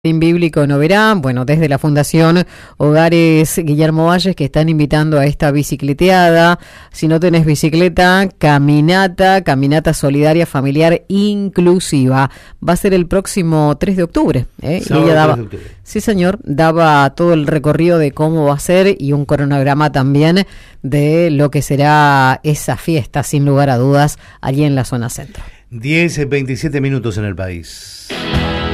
Bíblico no verá, bueno, desde la Fundación Hogares Guillermo Valles, que están invitando a esta bicicleteada. Si no tenés bicicleta, caminata solidaria familiar inclusiva. Va a ser el próximo 3 de octubre. Y ella daba, 3 de octubre. Sí, señor, daba todo el recorrido de cómo va a ser y un cronograma también de lo que será esa fiesta, sin lugar a dudas, allí en la zona centro. 10:27 en el país.